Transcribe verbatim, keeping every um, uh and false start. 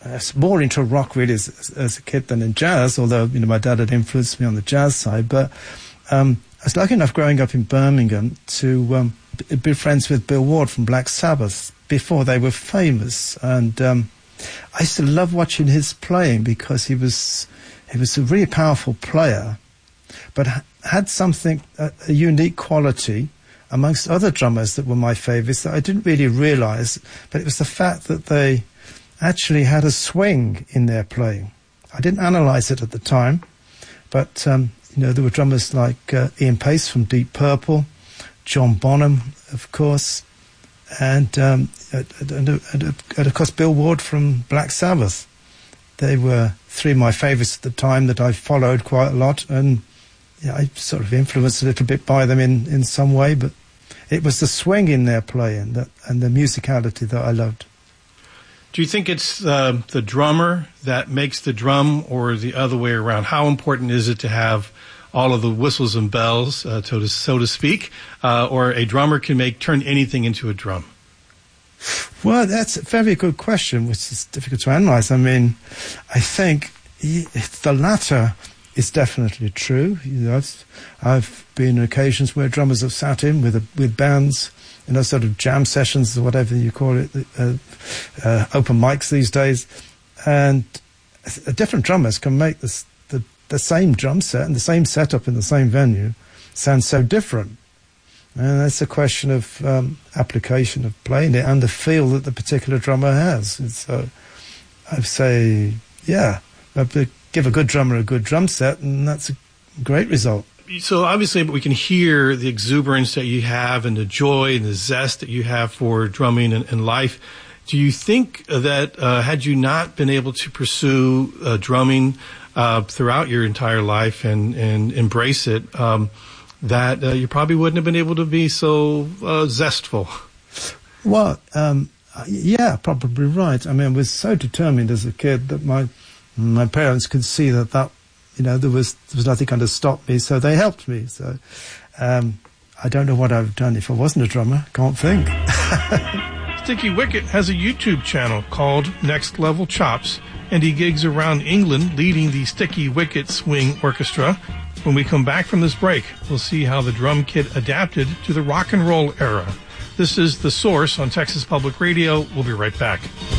was more into rock really as, as a kid than in jazz, although, you know, my dad had influenced me on the jazz side. But um, I was lucky enough growing up in Birmingham to um, be friends with Bill Ward from Black Sabbath before they were famous. And um, I used to love watching his playing because he was he was a really powerful player, but had something, a, a unique quality amongst other drummers that were my favourites that I didn't really realise, but it was the fact that they actually had a swing in their playing. I didn't analyse it at the time, but um, you know, there were drummers like uh, Ian Pace from Deep Purple, John Bonham, of course, and, um, and, and, and, and of course Bill Ward from Black Sabbath. They were three of my favourites at the time that I followed quite a lot, and yeah, I sort of influenced a little bit by them in, in some way, but it was the swing in their playing that, and the musicality that I loved. Do you think it's uh, the drummer that makes the drum, or the other way around? How important is it to have all of the whistles and bells, uh, so, to, so to speak, uh, or a drummer can make turn anything into a drum? Well, that's a very good question, which is difficult to analyse. I mean, I think the latter is definitely true. You know, I've, I've been in occasions where drummers have sat in with a, with bands, you know, sort of jam sessions or whatever you call it, uh, uh, open mics these days, and uh, different drummers can make this, the the same drum set and the same setup in the same venue sound so different. And that's a question of um, application of playing it and the feel that the particular drummer has. And so I'd say, yeah, give a good drummer a good drum set, and that's a great result. So obviously we can hear the exuberance that you have and the joy and the zest that you have for drumming and, and life. Do you think that uh, had you not been able to pursue uh, drumming uh, throughout your entire life and, and embrace it, um, that uh, you probably wouldn't have been able to be so uh, zestful? Well, um, yeah, probably right. I mean, I was so determined as a kid that my my parents could see that, that you know, there was there was nothing going to stop me, so they helped me. So um, I don't know what I would have done if I wasn't a drummer. Can't think. Sticky Wicket has a YouTube channel called Next Level Chops, and he gigs around England leading the Sticky Wicket Swing Orchestra. When we come back from this break, we'll see how the drum kit adapted to the rock and roll era. This is The Source on Texas Public Radio. We'll be right back.